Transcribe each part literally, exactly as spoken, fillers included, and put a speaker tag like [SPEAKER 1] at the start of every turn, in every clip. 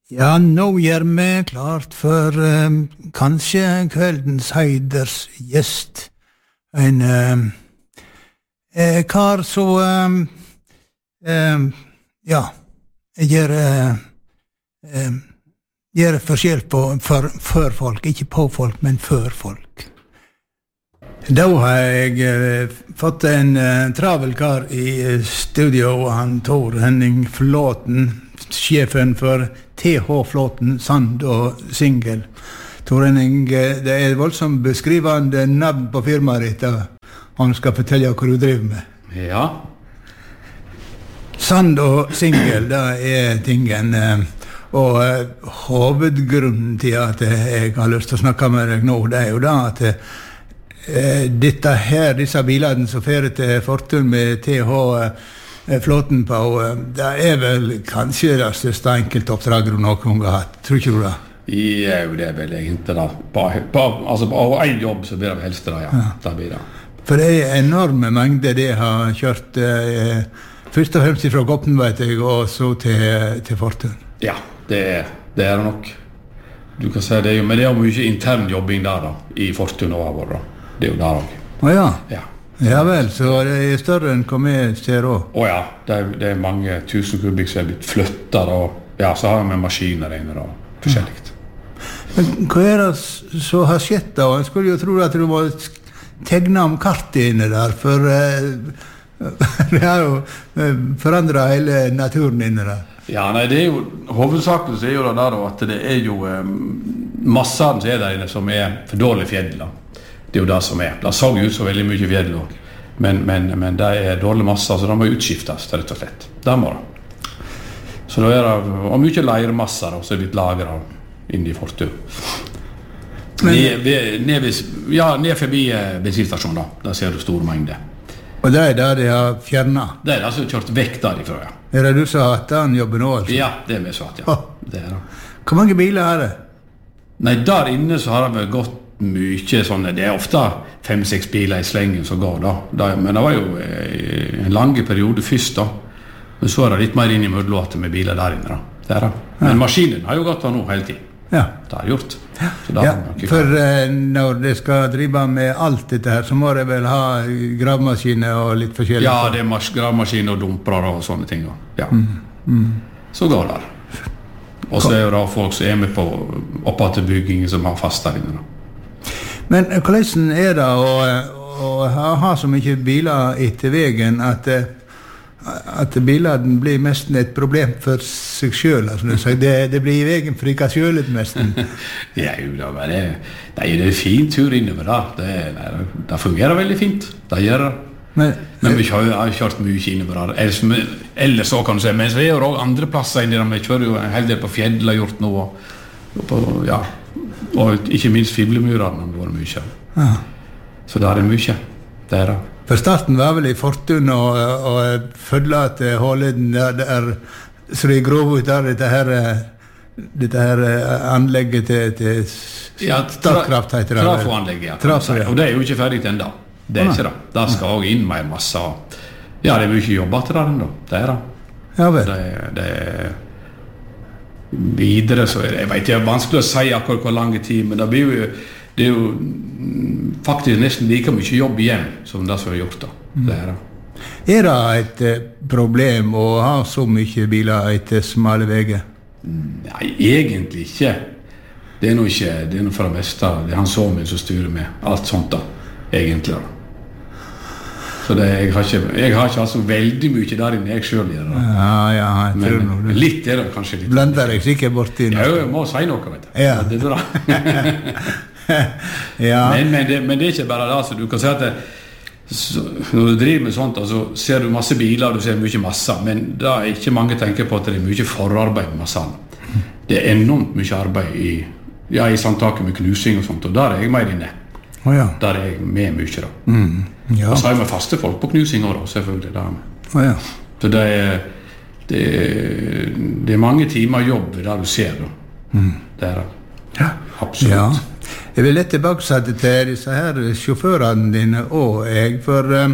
[SPEAKER 1] Ja, nå gjør vi klart for um, kanskje kveldens heiders gjest. En um, eh, kar som um, um, ja, gjør, uh, um, gjør forskjell på for, for folk, ikke på folk, men for folk. Da har jeg uh, fått en uh, travel kar i studio, han Tor Henning Flåten, sjefen for T H Flåten, Sand og Singel. Tor Henning, det er voldsomt beskrivende navn på firmaet ditt, han skal fortelle hva du driver med.
[SPEAKER 2] Ja.
[SPEAKER 1] Sand og Singel, det er tingen, og hovedgrunnen til at jeg har lyst til å snakke med deg nå, det er jo da at dette her, disse bilene som fører til Fortun med T H Flåten på, det er vel kanskje det største enkeltoppdraget du noen gang har hatt, tror ikke du det?
[SPEAKER 2] Ja, det er vel egentlig da. På, på, altså på en jobb så blir det helst det, ja. ja. Det blir det.
[SPEAKER 1] For det er enorme mengder det har kjørt, eh, først og fremst fra Gopten, vet jeg, og så til, til Fortun.
[SPEAKER 2] Ja, det er det er nok. Du kan si det er jo, men det er jo mye intern jobbing der da, i Fortun og vår da. Det er jo der også.
[SPEAKER 1] Åja.
[SPEAKER 2] Ja.
[SPEAKER 1] Ja vel, så det er større enn hva vi ser også.
[SPEAKER 2] Å ja, det er, det er mange tusen kubikk som er blitt flyttet, og ja, så har vi maskiner inne og forskjellig.
[SPEAKER 1] Men hva er det som har skjedd da? Jeg skulle jo tro at du må tegne om kartet inne der, for uh, det har jo uh, forandret hele naturen inne der. Ja,
[SPEAKER 2] nei, det er jo, hovedsakelig så er jo det der at det er jo um, massene som er der inne som er for dårlige fjell da. Det er jo det som er. Det så ut så veldig mye fjell også. Men, men, men det er dårlig masse, så det må utskiftes, rett og slett. Det må det. Så da er det, og mye leirmasser da, som er blitt lagret inne i Fortun. Ned, ned, ja, ned forbi bensinstasjonen da, der ser du stor mengde.
[SPEAKER 1] Og det er der de har fjernet?
[SPEAKER 2] Det er altså kjørt vekk derifra, ja.
[SPEAKER 1] Er det du som har hatt den jobben nå, altså?
[SPEAKER 2] Ja, det er vi som har hatt, ja.
[SPEAKER 1] Oh.
[SPEAKER 2] Det er det.
[SPEAKER 1] Hvor mange biler er det?
[SPEAKER 2] Nei, der inne så har det gått mye sånne, det er ofte fem-seks biler i slengen som går da. da, men det var jo en lang periode først da, men så er det litt mer inn i mødlåter med biler der inne da, det er det. Men ja. Maskinen har jo gått da nå hele tiden,
[SPEAKER 1] ja.
[SPEAKER 2] Det har gjort.
[SPEAKER 1] Så ja, for uh, når det skal drive med alt dette her, så må det vel ha gravmaskiner og litt forskjellig?
[SPEAKER 2] Ja, det er gravmaskiner og dumper og sånne ting, ja. Mm. Mm. Så går det. Og så er det da folk som er med på oppe til byggingen som har fast der inne da.
[SPEAKER 1] Men hvordan er det å, å ha så mye biler etter veien at, at bilene blir mest et problem for seg selv? Altså, det, det blir i veien for ikke selv litt mest.
[SPEAKER 2] Ja, jo da, men det, det er jo en fin tur innover da. Det, det, det fungerer veldig fint. Det gjør det. Men, men vi har, har kjørt mye innover der. Ellers, ellers så kan du si, men så er det jo andre plasser inne der. Vi kjører jo en hel del på fjellet og gjort noe. Og på, ja... Og ikke minst fiblemurene har vært mye. Ja. Så det er mye. Det er det.
[SPEAKER 1] For starten var vel i Fortun og, og følge til Håleden der, der så de grov ut der dette her, dette her anlegget til, til
[SPEAKER 2] ja,
[SPEAKER 1] Statkraft heter det.
[SPEAKER 2] Trafoanlegget, ja.
[SPEAKER 1] Trafo, ja.
[SPEAKER 2] Og det er jo ikke ferdig til enda. Det er ikke det. Det skal også inn med masse. Ja, det er mye jobbet til det enda. Det er det.
[SPEAKER 1] Ja vel.
[SPEAKER 2] Det, det er videre så er det, jeg vet, det er vanskelig å si akkurat hvor lang tid, men det, blir jo, det er jo faktisk nesten like mye jobb igjen som det som er gjort da. Det er det.
[SPEAKER 1] Er det et problem å ha så mye biler etter smale veger?
[SPEAKER 2] Nei, egentlig ikke. Det er noe ikke, det er noe for det meste, det er han sonen som styrer med alt sånt da, egentlig da. Så det, jeg, har ikke, jeg har ikke altså veldig mye der inne jeg selv gjør det.
[SPEAKER 1] Ja, ja, jeg tror
[SPEAKER 2] men,
[SPEAKER 1] noe.
[SPEAKER 2] Litt er det kanskje litt.
[SPEAKER 1] Blander jeg sikkert bort inn.
[SPEAKER 2] Ja, jeg må si noe, vet du.
[SPEAKER 1] Ja.
[SPEAKER 2] Det er det.
[SPEAKER 1] Ja.
[SPEAKER 2] Men, men, det, men det er ikke bare det, så du kan si at det, så, når du driver med sånt, altså, ser du masse biler, du ser mye masse, men da er ikke mange tenker på at det er mye forarbeid med massene. Det er enormt mye arbeid i, ja, i samtaket med knusing og sånt, og der er jeg mer inne.
[SPEAKER 1] Oh, ja.
[SPEAKER 2] Der er jeg med mye da.
[SPEAKER 1] Mm. Ja.
[SPEAKER 2] Og så har vi faste folk på knusing også, selvfølgelig.
[SPEAKER 1] Oh, ja.
[SPEAKER 2] Så det er, det, er, det er mange timer jobb der du ser da.
[SPEAKER 1] Mm.
[SPEAKER 2] Det er det.
[SPEAKER 1] Ja.
[SPEAKER 2] Absolutt.
[SPEAKER 1] Ja. Jeg vil litt tilbake til disse her sjåførene dine og jeg, for um,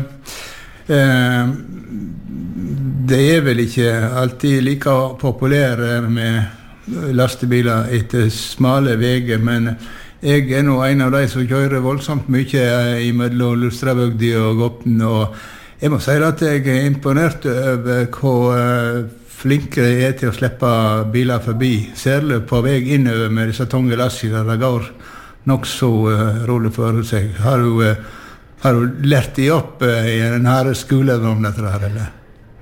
[SPEAKER 1] um, det er vel ikke alltid like populære med lastebiler etter smale veger, men jeg er nå en av de som kjører voldsomt mye i mellom Lustrabygdi og Gopten, og jeg må si at jeg er imponert over hvor flinke de er til å slippe biler forbi, særlig på vei innover med disse tunge lasser der det går nok så uh, rolig for seg. Har du, uh, har du lært de opp uh, i en herre skole om dette her, eller?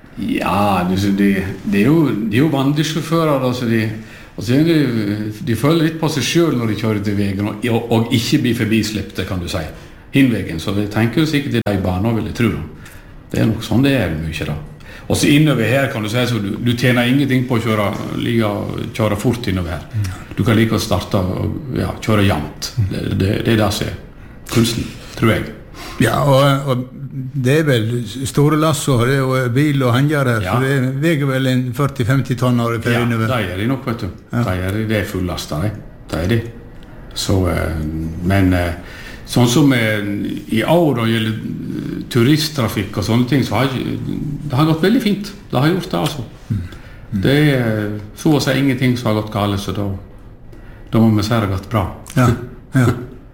[SPEAKER 2] Ja, det, det, det, er jo, det er jo vandresjåfører, altså de Altså, de, de føler litt på seg selv når de kjører til veien, og, og ikke blir forbislippte, kan du si, hinvegen. Så de tenker jo sikkert i de baner, vil jeg tro. Det er nok sånn det er mye da. Og så innover her kan du si, så du, du tjener ingenting på å kjøre, like, kjøre fort innover her. Du kan like å starte og ja, kjøre jevnt. Det, det, det er det som er kunsten, tror jeg.
[SPEAKER 1] Ja, og, og det er vel store lasser, det er jo bil og handler her, ja. Så det veger vel en førti til femti tonn år for
[SPEAKER 2] ja,
[SPEAKER 1] innover.
[SPEAKER 2] Ja, det er de nok, vet du. Ja. Det er det fullastet, det er det. Så, men sånn som i år når det gjelder turisttrafikk og sånne ting, så har det har gått veldig fint. Det har gjort det, altså. Mm. Mm. Det er så å si ingenting som har gått galt, så da, da må vi si det har gått bra.
[SPEAKER 1] Ja, ja.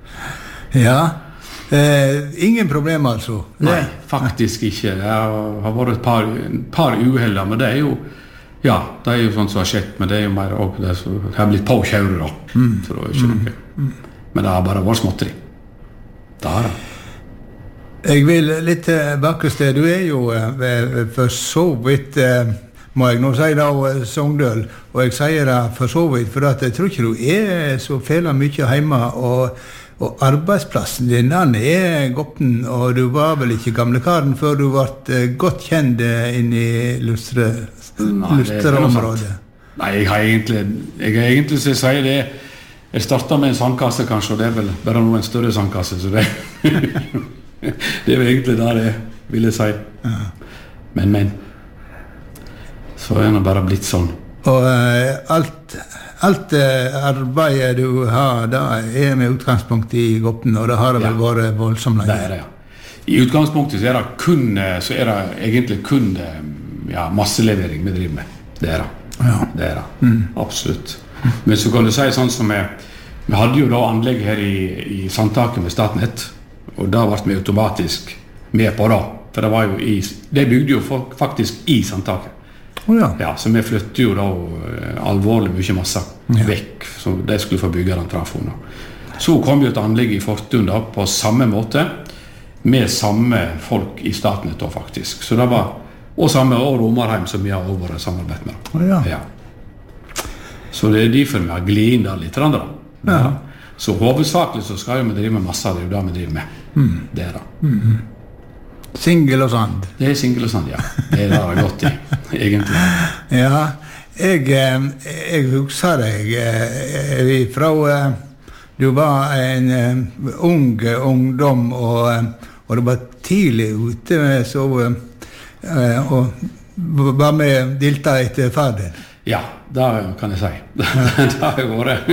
[SPEAKER 1] Ja. Eh, ingen problem altså?
[SPEAKER 2] Nei, faktisk ikke. Det har vært et par, par uheller, men det er jo ja, det er jo sånt som har skjedd, men det er jo mer også det som har blitt påkjøret da. Mm. Så det er ikke noe. Mm. Men det har bare vært småtteri. Det har det.
[SPEAKER 1] Jeg vil litt tilbake sted. Du er jo eh, for så vidt, eh, må jeg nå si da, Sogndøl, og jeg sier det for så vidt, for at jeg tror ikke du er så fæla mye hjemme, og Og arbeidsplassen din, den er Gopten, og du var vel ikke gamle karen før du ble godt kjent inn i lustre, lustreområdet?
[SPEAKER 2] Nei, jeg har egentlig, jeg har egentlig så jeg sier det, jeg startet med en sandkasse kanskje, og det er vel bare noe en større sandkasse, så det, det er jo egentlig der det vil jeg si. Ja. Men, men, så er det bare blitt sånn.
[SPEAKER 1] Og uh, alt, alt uh, arbeidet du har, da er med utgangspunkt i Gopten, og det har det vel ja. vært voldsomt lenge.
[SPEAKER 2] Det er det, ja. I utgangspunktet så er det kun, så er det egentlig kun ja, masselevering vi driver med. Det er det. Ja. Det er det. Mm. Absolutt. Men så kan du si sånn som vi, vi hadde jo da anlegg her i, i Sandtaket med Statnett, og da ble vi automatisk med på det, for det var jo i, det bygde jo faktisk i Sandtaket.
[SPEAKER 1] Oh, ja.
[SPEAKER 2] Ja, så vi flyttet jo da alvorlig mye masse ja. vekk, så de skulle få bygge den trafoen. Så kom jo et anlegg i Fortun da, på samme måte, med samme folk i Statnett da faktisk. Så det var, og samme og Romarheim som vi har over samarbeidet med.
[SPEAKER 1] Oh, ja.
[SPEAKER 2] Ja. Så det er derfor vi har glidet inn der litt andre. Ja. Så hovedsakelig så skal jo vi drive med masse, det er jo det vi driver med. Mm. Det er det.
[SPEAKER 1] Mm. Singel og sand.
[SPEAKER 2] Det er singel og sand, ja. Det er det det godt i, egentlig.
[SPEAKER 1] Ja, jeg, jeg husker deg fra du var en ung ungdom, og, og du var tidlig ute med så, og var med dilta etter faderen.
[SPEAKER 2] Ja, det kan jeg si. Det har jeg vært.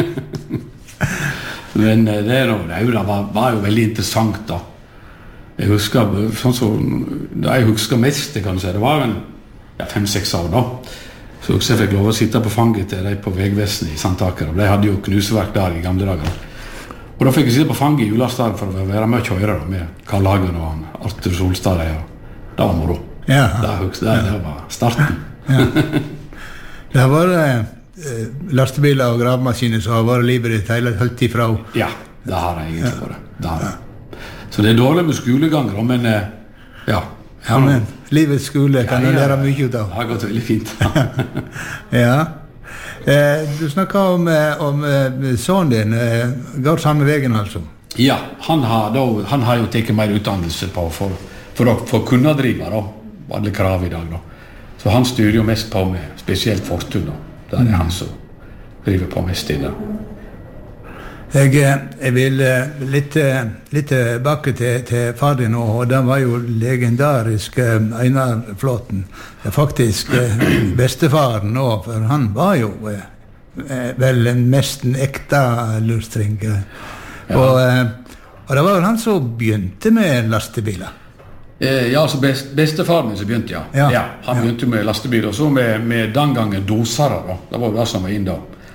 [SPEAKER 2] Men det, er noe, det var, var jo veldig interessant da. Jeg husker, sånn som, det jeg husker mest, det kan du si, det var en ja, fem-seks år da. Så jeg fikk lov å sitte på fanget til de på Vegvesenet i Sandtaket, og de hadde jo knuseverk der i gamle dager. Og da fikk jeg sitte på fanget i julestaden for å være med å kjøre da, med Karl Hagen og Arthur Solstad, og det var moro.
[SPEAKER 1] Ja.
[SPEAKER 2] Det, husker, det, det var starten.
[SPEAKER 1] Ja. Det har vært eh, lastebiler og gravemaskiner som har vært livet ditt hele hølt ifra.
[SPEAKER 2] Ja, det har jeg egentlig vært. Det har jeg. Så det er dårlig med skoleganger, men ja.
[SPEAKER 1] Ja, men livets skole kan du ja, ja, lære mye ut av.
[SPEAKER 2] Det har gått veldig fint.
[SPEAKER 1] Ja. Eh, du snakket om, om sønnen din, eh, går samme veien altså?
[SPEAKER 2] Ja, han har, da, han har jo tatt mer utdannelse på for, for å få kunne drive da, alle krav i dag da. Så han styrer jo mest på med spesielt Fortun da. Det er mm. han som driver på mest i det.
[SPEAKER 1] Jeg, jeg vil litt, litt tilbake til, til far din, og det var jo legendarisk Einar Flåten. Det er faktisk bestefaren nå, for han var jo vel en nesten ekte lustring. Ja. Og, og det var jo han som begynte med lastebiler.
[SPEAKER 2] Ja, altså best, bestefaren min som begynte, ja. Ja, ja han begynte ja. med lastebiler, og så med, med den gangen dosere da. Det var jo det som var inn da.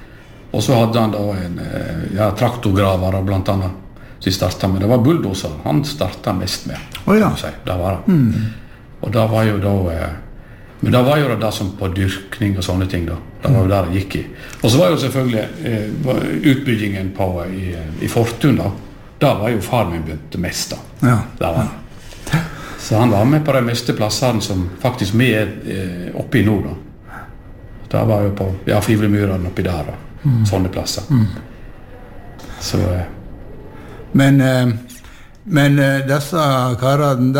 [SPEAKER 2] Og så hadde han da en eh, ja, traktorgraver blant annet, som startet med. Det var bulldoser han startet mest med.
[SPEAKER 1] Oh, ja.
[SPEAKER 2] Si. Det var det. Mm. Og det var jo da... Eh, men det var jo det som på dyrkning og sånne ting da. Det var jo der det gikk i. Og så var jo selvfølgelig eh, utbyggingen på, i, i Fortun da. Da var jo far min begynt mest da.
[SPEAKER 1] Ja.
[SPEAKER 2] Det var det. Så han var med på de meste plassene som faktisk vi er eh, oppe i nord da. Det var jo på, ja, Fivlemyrene oppi der da. Mm. Sånne plasser. Mm. Så... Eh,
[SPEAKER 1] men, eh, men eh, disse karene